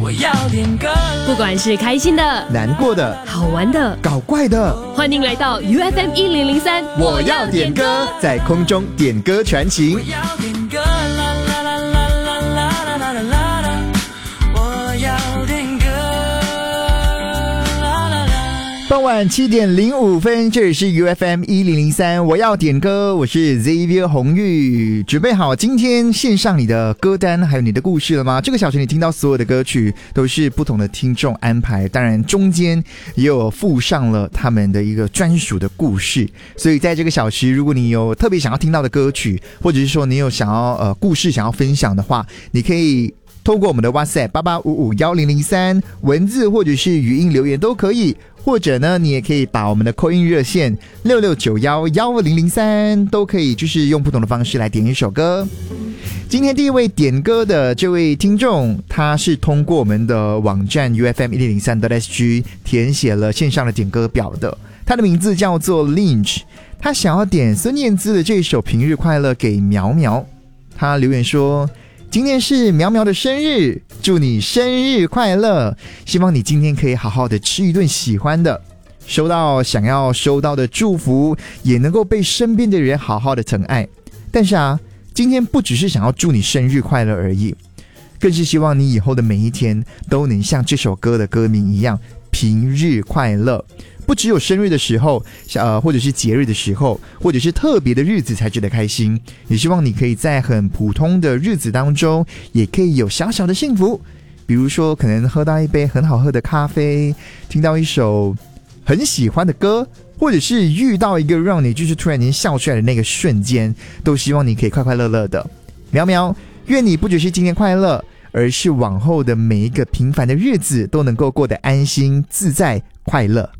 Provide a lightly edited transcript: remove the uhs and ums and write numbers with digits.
我要点歌， 不管是开心的、 难过的、 好玩的、 搞怪的， 欢迎来到 UFM 1003， 我要点歌，在空中点歌传情。 我要点歌，啦啦啦啦啦啦啦啦啦啦，我要点歌，啦啦啦。 傍晚7点05分，这里是 UFM 1003，我要点歌，我是 Xavier 红玉，准备好今天献上你的歌单还有你的故事了吗？这个小时你听到所有的歌曲都是不同的听众安排，当然中间也有附上了他们的一个专属的故事，所以在这个小时如果你有特别想要听到的歌曲，或者是说你有想要故事想要分享的话，你可以透过我们的 WhatsApp 88551003文字或者是语音留言都可以，或者呢你也可以把我们的 call in 热线66911003都可以，就是用不同的方式来点一首歌。今天第一位点歌的这位听众，他是通过我们的网站 UFM1003.sg 填写了线上的点歌表的，他的名字叫做 Lynch， 他想要点孙燕姿的这首平日快乐给苗苗。他留言说，今天是苗苗的生日，祝你生日快乐，希望你今天可以好好的吃一顿喜欢的，收到想要收到的祝福，也能够被身边的人好好的疼爱。但是今天不只是想要祝你生日快乐而已，更是希望你以后的每一天都能像这首歌的歌名一样，平日快乐。不只有生日的时候，或者是节日的时候，或者是特别的日子才觉得开心，也希望你可以在很普通的日子当中也可以有小小的幸福，比如说可能喝到一杯很好喝的咖啡，听到一首很喜欢的歌，或者是遇到一个让你就是突然间笑出来的那个瞬间，都希望你可以快快乐乐的。苗苗，愿你不只是今天快乐，而是往后的每一个平凡的日子都能够过得安心自在快乐。